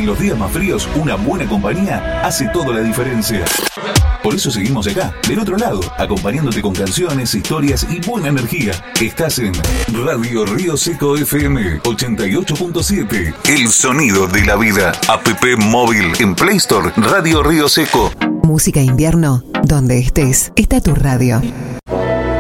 los días más fríos, una buena compañía hace toda la diferencia. Por eso seguimos acá, del otro lado, acompañándote con canciones, historias y buena energía. Estás en Radio Río Seco FM 88.7. El sonido de la vida. App móvil en Play Store. Radio Río Seco. Música invierno. Donde estés, está tu radio.